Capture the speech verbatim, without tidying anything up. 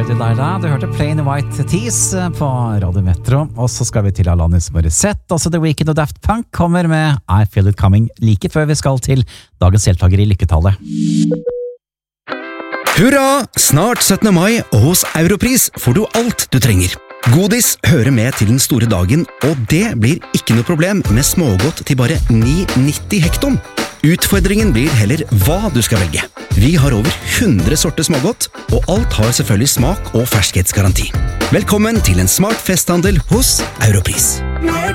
Delilah. Du hørte Plain White Tees på Radio Metro. Og så skal vi til Alanis Morissette. Også The Weeknd og Daft Punk kommer med I Feel It Coming like før vi skal til dagens deltaker i Lykketallet. Hurra! Snart syttende mai, og hos Europris får du alt du trenger. Godis hører med til den store dagen, og det blir ikke noe problem med smågodt til bare ni nitti hekton. Utfordringen blir heller hva du skal velge. Vi har over hundre sorter smågodt, og alt har selvfølgelig smak og ferskhetsgaranti. Velkommen til en smart festhandel hos Europris.